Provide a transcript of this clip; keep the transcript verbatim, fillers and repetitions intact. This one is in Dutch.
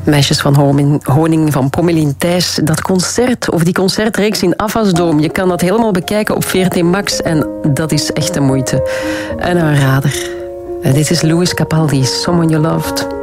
Meisjes van Honing, Honing van Pommelien Thijs. Dat concert, of die concertreeks in Avasdome, je kan dat helemaal bekijken op V R T Max en dat is echt de moeite. Een aanrader. Dit is Louis Capaldi, Someone You Loved.